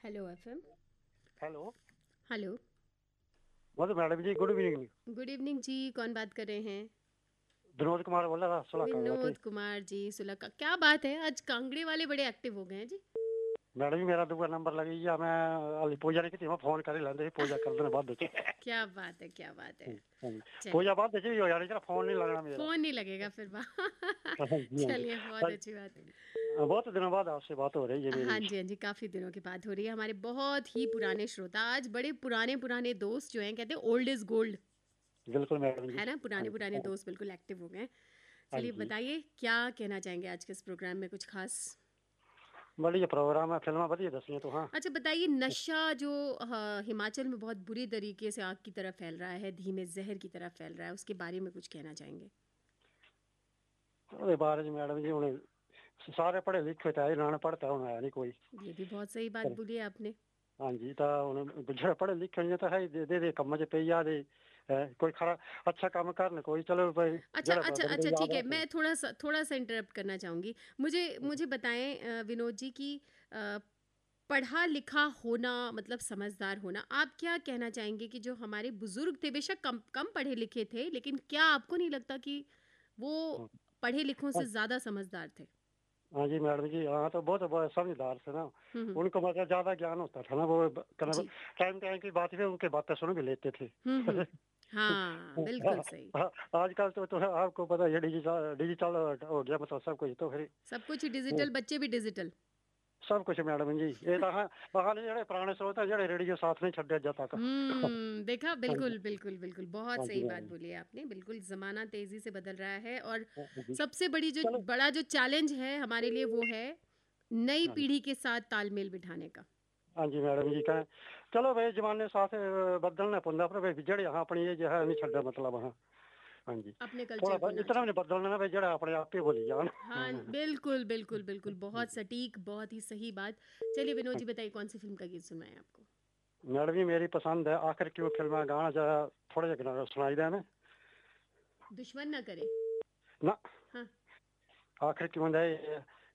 Hello FM. Hello. Hello. बोलो madam जी, good evening. Good evening जी, कौन बात कर रहे हैं? विनोद कुमार बोल रहा था, सुला कांगड़ा से। विनोद कुमार जी सुलह, क्या बात है, आज कांगड़े वाले बड़े एक्टिव हो गए हैं जी। मैडम जी मेरा दूसरा नंबर लगी या मैं अली पूजा नहीं की मैं फोन कर ही लेंदे पूजा कर देने बाद देखे। क्या बात है, क्या बात है। चलिए। पूजा बाद देखे हो यार, इतना फोन नहीं लगना मेरा। फोन नहीं लगेगा फिर हाँ जी, हाँ जी। चलिए, बहुत अच्छी बात है। बहुत दिनों बाद आपसे बात हो रही है हाँ मेरी। जी, हाँ जी, काफ़ी दिनों की बात हो रही है। हमारे बहुत ही पुराने श्रोता, आज बड़े पुराने पुराने दोस्त जो हैं, कहते हैं ओल्ड इज गोल्ड। बिल्कुल मैडम जी। है ना, हाँ पुराने जी, पुराने दोस्त बिल्कुल एक्टिव हो गए हैं। हाँ चलिए जी। बताइए, क्या कहना चाहेंगे आज के इस प्रोग्राम में, कुछ खास? बढ़िया प्रोग्राम है, फिल्म बढ़िया दसी तो हाँ। अच्छा बताइए, नशा जो हिमाचल में बहुत बुरी तरीके से आग की तरह फैल रहा है, धीमे जहर की तरह फैल रहा है, उसके बारे में कुछ कहना चाहेंगे? ਉਹਦੇ ਬਾਰੇ ਚ मैडम जी ਹੁਣ ਸਾਰੇ ਪੜ੍ਹੇ ਲਿਖੇ ਤਾਂ ਇਹਨਾਂ ਨੇ ਪੜ੍ਹਤਾ ਹੁਣ ਹੈ ਨਹੀਂ ਕੋਈ। ये भी बहुत सही बात बोली है आपने। ਹਾਂਜੀ ਤਾਂ ਹੁਣ ਜਿਹੜੇ ਪੜ੍ਹੇ ਲਿਖੇ ਨੇ ਤਾਂ ਹੈ ਦੇ ਕੰਮਾਂ 'ਚ ਪਈ ਆ ਦੇ ਕੋਈ ਖਰਾ अच्छा काम करन कोई चलो भाई अच्छा जरा अच्छा बंदे अच्छा, याद ठीक है, रखे। मैं थोड़ा सा इंटरप्ट करना चाहूँगी। मुझे मुझे बताएं विनोद जी की पढ़ा लिखा होना मतलब समझदार होना, आप क्या कहना चाहेंगे कि जो हमारे बुजुर्ग थे, बेशक कम कम पढ़े लिखे थे, लेकिन क्या आपको नहीं लगता कि वो पढ़े लिखों से ज़्यादा समझदार थे? हाँ जी मैडम जी, हाँ तो बहुत समझदार थे ना। हम्म। उनको मतलब ज्यादा ज्ञान होता था ना वो जी। टाइम टाइम की बात भी उनकी बातें सुन भी लेते थे। हम्म। हाँ, बिल्कुल सही। आजकल तो आपको पता है डिजिटल डिजिटल हो गया मतलब सब कुछ तो फिर सब कुछ ही डिजिटल, बच्चे भी डिजिटल। सब कुछ मैडम जी ये तो हाँ। कहानी ਜਿਹੜੇ ਪੁਰਾਣੇ ਸਰੋਤ ਆ ਜਿਹੜੇ रेडियो साथ नहीं ਛੱਡੇ अज तक। देखा, हाँ जी, बिल्कुल बिल्कुल बिल्कुल, बहुत हाँ जी सही बात मैडम। बोली है आपने। बिल्कुल जमाना तेजी से बदल रहा है, और हाँ जी। सबसे चलो। बड़ा जो चैलेंज है हमारे लिए वो है नई हाँ जी, पीढ़ी के साथ तालमेल बिठाने का। हाँ जी मैडम जी कहें चलो भाई जमाने साथ बदलना पौंदा पर भाई जेड़े हाँ अपनी ये जो है नहीं छड्डा मतलब हाँ। हाँ जी। अपने थोड़ा कल्चर को ना इतना भी छोड़े। नहीं बदलना ना भाई जेड़ा अपने आप ही बोली जान। हाँ, बिल्कुल बिल्कुल बिल्कुल, बहुत सटीक, बहुत ही सही बात। चलिए विनोद जी, बताइए कौन सी फिल्म का गीत सुनवाएं आपको? मैडम जी मेरी पसंद है आखिर क्यों फिल्म गाना जरा थोड़ा जहा सुनाई दें ना। दुश्मन ना करे। ना हाँ। आखिर क्यों दे